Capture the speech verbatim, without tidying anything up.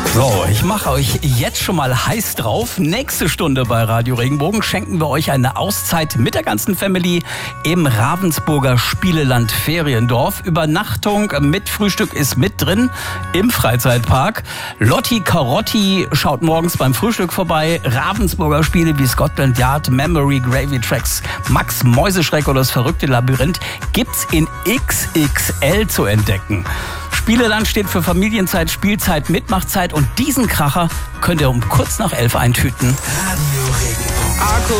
So, ich mache euch jetzt schon mal heiß drauf. Nächste Stunde bei Radio Regenbogen schenken wir euch eine Auszeit mit der ganzen Family im Ravensburger Spieleland Feriendorf. Übernachtung mit Frühstück ist mit drin im Freizeitpark. Lotti Carotti schaut morgens beim Frühstück vorbei. Ravensburger Spiele wie Scotland Yard, Memory, Gravy Tracks, Max Mäuseschreck oder das verrückte Labyrinth gibt's in X X L zu entdecken. Spieleland steht für Familienzeit, Spielzeit, Mitmachtzeit und diesen Kracher könnt ihr um kurz nach elf eintüten. Radio Regenbogen.